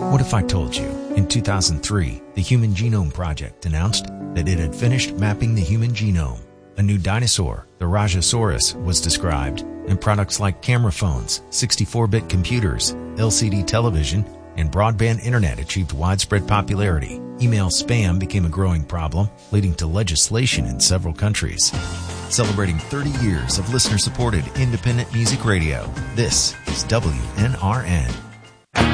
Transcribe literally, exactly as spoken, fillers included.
What if I told you in two thousand three, the Human Genome Project announced that it had finished mapping the human genome? A new dinosaur, the Rajasaurus, was described, and products like camera phones, sixty-four bit computers, L C D television, and broadband internet achieved widespread popularity. Email spam became a growing problem, leading to legislation in several countries. Celebrating thirty years of listener-supported independent music radio, this is W N R N.